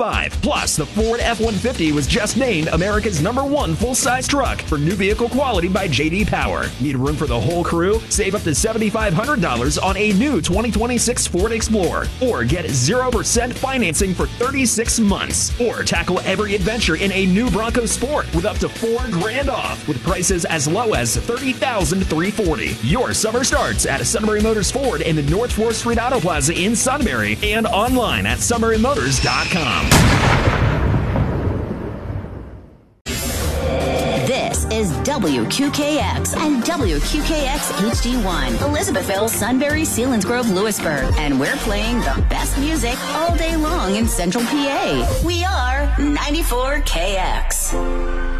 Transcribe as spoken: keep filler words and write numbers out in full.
twenty-five. Plus, the Ford F one fifty was just named America's number one full-size truck for new vehicle quality by J D Power. Need room for the whole crew? Save up to seven thousand five hundred dollars on a new twenty twenty-six Ford Explorer. Or get zero percent financing for thirty-six months. Or tackle every adventure in a new Bronco Sport with up to four grand off with prices as low as thirty thousand three hundred forty dollars. Your summer starts at Sunbury Motors Ford in the North fourth Street Auto Plaza in Sunbury and online at sunbury motors dot com. This is W Q K X and W Q K X H D one, Elizabethville, Sunbury, Selinsgrove, Lewisburg, and we're playing the best music all day long in Central P A. We are ninety-four K X.